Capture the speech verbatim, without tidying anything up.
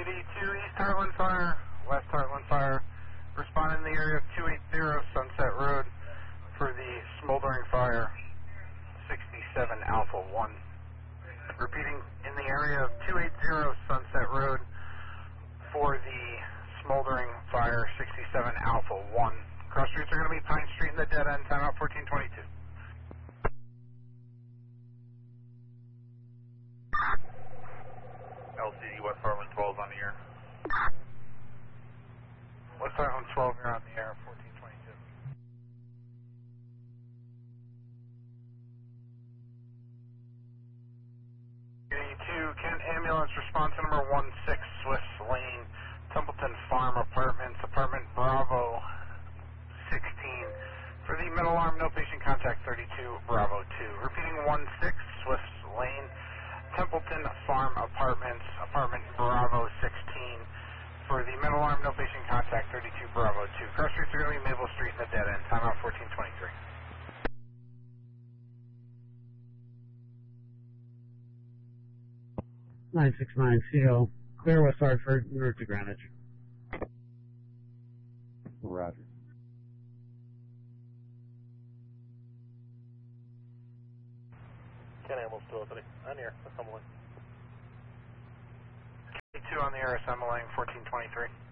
C D two, East Heartland Fire, West Heartland Fire. Respond in the area of two eighty Sunset Road for the smoldering fire, sixty-seven Alpha one. Repeating, in the area of two eighty Sunset Road for the smoldering fire, sixty-seven Alpha one. Cross streets are going to be Pine Street and the dead end, timeout fourteen twenty-two. L C D West Heartland twelve on the air. West Heartland twelve, you're on the air, fourteen twenty-two. eighty-two, Kent Ambulance, response to number one six, Swiss Lane, Templeton Farm Apartments, apartment Bravo sixteen. For the middle arm, no patient contact, thirty-two Bravo two. Repeating, one six, Swiss Lane, Templeton Farm Apartments, apartment Bravo sixteen. For the middle arm, no patient contact, thirty-two Bravo two. Cross streets are going to be Maple Street and the dead end, timeout fourteen twenty-three. nine six nine C O, clear West Hartford, en route to Greenwich. Roger. Ken Ambulance two oh three, on the air, assembling. two on the air, assembling, fourteen twenty-three.